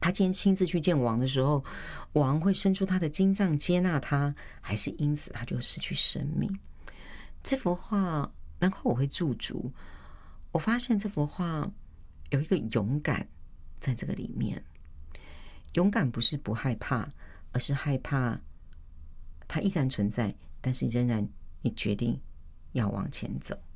他今天亲自去见王的时候，王会伸出他的金杖接纳他，还是因此他就失去生命？这幅画，然后我会驻足，我发现这幅画有一个勇敢在这个里面。勇敢不是不害怕，而是害怕它依然存在，但是仍然你决定要往前走。